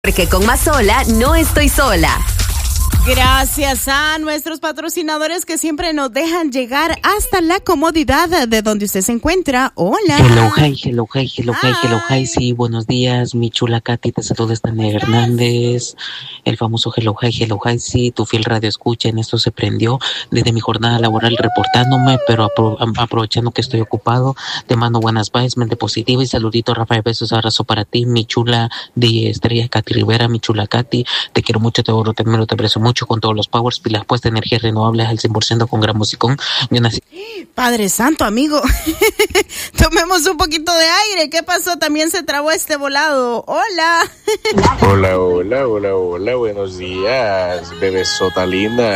Porque con Mazola no estoy sola. Gracias a nuestros patrocinadores que siempre nos dejan llegar hasta la comodidad de donde usted se encuentra. Hola. Hello, hi. Sí, buenos días. Mi chula Katy, te saluda Tania Hernández. El famoso hello, hi. Sí, tu fiel radio escucha. En esto se prendió desde mi jornada laboral reportándome, pero aprovechando que estoy ocupado, te mando buenas vibes, mente positiva y saludito, Rafael. Besos, abrazo para ti, mi chula de Estrella Katy Rivera, mi chula Katy. Te quiero mucho, te adoro, te admiro, te aprecio mucho con todos los powers, pilas puestas, energías renovables al 100% con gran musicón. Yo nací. Padre Santo, amigo. Tomemos un poquito de aire. ¿Qué pasó? También se trabó este volado. Hola. Hola. Buenos días, bebesota linda.